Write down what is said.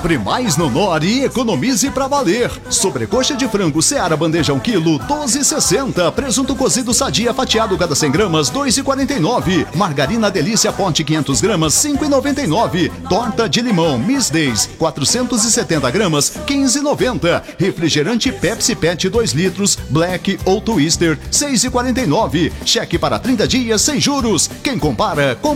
Compre mais no Nor e economize pra valer. Sobrecoxa de frango Seara bandeja 1 kg, 12,60. Presunto cozido Sadia fatiado cada 100 gramas, 2,49. Margarina Delícia pote 500 gramas, 5,99. Torta de limão Miss Days, 470 gramas, 15,90. Refrigerante Pepsi Pet 2 litros, Black ou Twister, 6,49. Cheque para 30 dias sem juros. Quem compara,